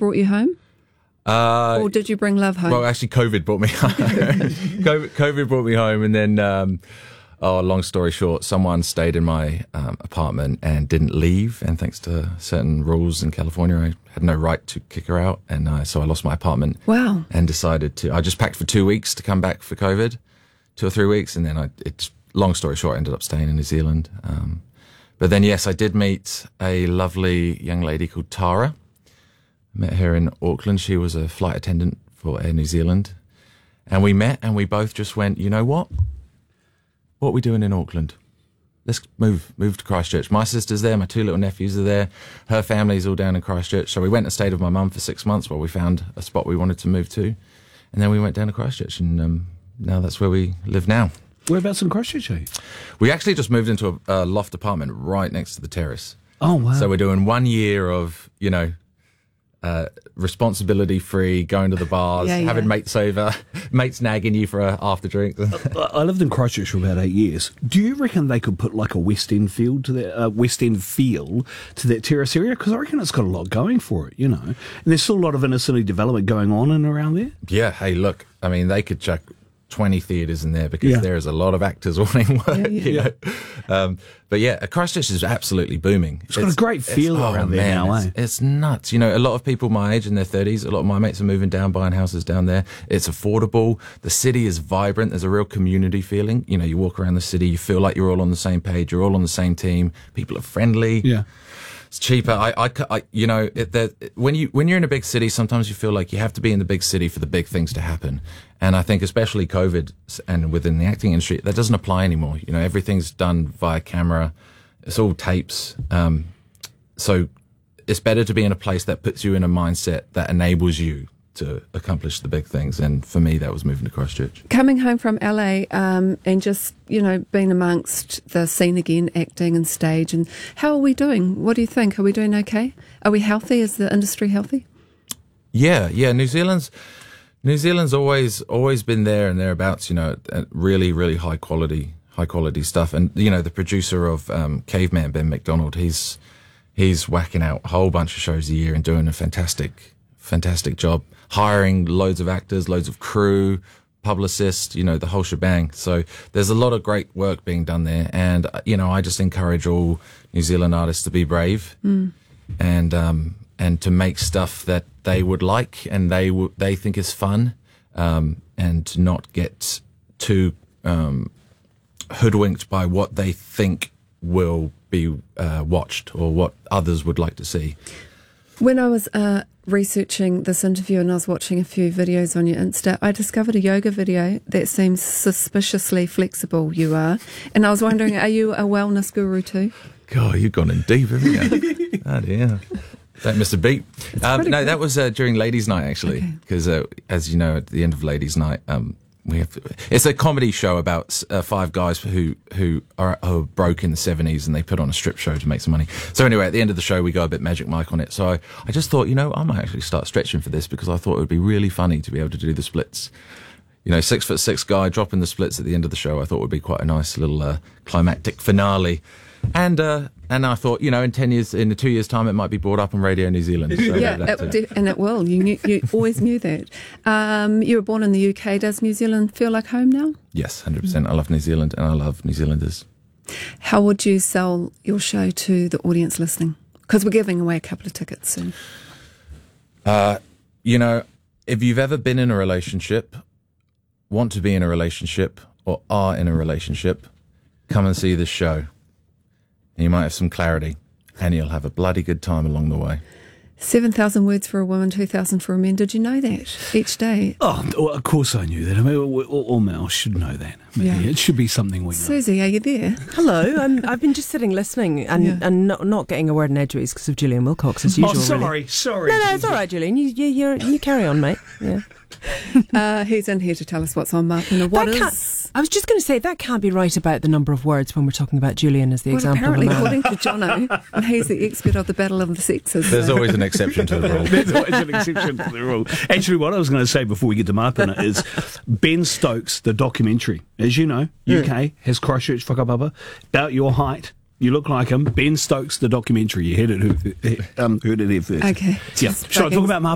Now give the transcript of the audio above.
brought you home? Or did you bring love home? Well, actually, COVID brought me home. COVID brought me home, and then, long story short, someone stayed in my apartment and didn't leave. And thanks to certain rules in California, I had no right to kick her out. And so I lost my apartment. Wow. And decided I just packed for 2 weeks to come back for COVID, 2 or 3 weeks. And then long story short, I ended up staying in New Zealand. But then, yes, I did meet a lovely young lady called Tara. Met her in Auckland. She was a flight attendant for Air New Zealand. And we met and we both just went, you know what? What are we doing in Auckland? Let's move to Christchurch. My sister's there. My 2 little nephews are there. Her family's all down in Christchurch. So we went and stayed with my mum for 6 months while we found a spot we wanted to move to. And then we went down to Christchurch, and now that's where we live now. Whereabouts in Christchurch are you? We actually just moved into a loft apartment right next to the terrace. Oh, wow. So we're doing 1 year of, responsibility free, going to the bars, having mates over, mates nagging you for after drinks. I lived in Christchurch for about 8 years. Do you reckon they could put like a West End feel to that terrace area? Because I reckon it's got a lot going for it, And there's still a lot of inner city development going on and around there. Yeah. Hey, look, I mean, they could chuck 20 theatres in there because there is a lot of actors wanting work, But yeah, Christchurch is absolutely booming. It's got a great feel around there now, eh? It's nuts. A lot of people my age in their 30s, a lot of my mates are moving down, buying houses down there. It's affordable. The city is vibrant. There's a real community feeling. You walk around the city, you feel like you're all on the same page. You're all on the same team. People are friendly. Yeah. It's cheaper. When you're in a big city, sometimes you feel like you have to be in the big city for the big things to happen. And I think especially COVID and within the acting industry, that doesn't apply anymore. Everything's done via camera. It's all tapes. So it's better to be in a place that puts you in a mindset that enables you to accomplish the big things. And for me, that was moving to Christchurch. Coming home from LA and just, being amongst the scene again, acting and stage. And how are we doing? What do you think? Are we doing okay? Are we healthy? Is the industry healthy? Yeah. New Zealand's always been there and thereabouts, really, really high quality stuff. And, the producer of Caveman, Ben McDonald, he's whacking out a whole bunch of shows a year and doing a fantastic job, hiring loads of actors, loads of crew, publicists, the whole shebang. So there's a lot of great work being done there. And, I just encourage all New Zealand artists to be brave and to make stuff that they would like and they think is fun, and to not get too hoodwinked by what they think will be watched or what others would like to see. When I was researching this interview and I was watching a few videos on your Insta, I discovered a yoga video that seems suspiciously flexible you are. And I was wondering, are you a wellness guru too? God, you've gone in deep, haven't you? Oh, dear. Don't miss a beat. No, cool. That was during Ladies' Night, actually, because as you know, at the end of Ladies' Night, it's a comedy show about 5 guys who are broke in the 70s and they put on a strip show to make some money. So anyway, at the end of the show, we go a bit Magic Mike on it. So I just thought, I might actually start stretching for this because I thought it would be really funny to be able to do the splits. 6'6" guy dropping the splits at the end of the show. I thought would be quite a nice little climactic finale. And I thought, in 2 years' time, it might be brought up on Radio New Zealand. So and it will. You always knew that. You were born in the UK. Does New Zealand feel like home now? Yes, 100%. I love New Zealand and I love New Zealanders. How would you sell your show to the audience listening? Because we're giving away a couple of tickets soon. If you've ever been in a relationship, want to be in a relationship, or are in a relationship, come and see this show. You might have some clarity, and you'll have a bloody good time along the way. 7,000 words for a woman, 2,000 for a man. Did you know that each day? Oh, well, of course I knew that. I mean, all males should know that. It should be something we know. Susie, are you there? Hello. I've been just sitting listening and not getting a word in edgeways because of Julian Wilcox as usual. Sorry. No, it's all right, Julian. You carry on, mate. Yeah. Who's in here to tell us what's on Martin? I was just going to say, that can't be right about the number of words when we're talking about Julian as the example of a man. Apparently, according to Jono, and he's the expert of the battle of the sexes. There's always an exception to the rule. There's always an exception to the rule. Actually, what I was going to say before we get to Martin is Ben Stokes, the documentary. As you know, UK has Christchurch whakapapa, about your height. You look like him. Ben Stokes, the documentary. You heard it here first. Okay. Yeah. Shall I talk about Martin?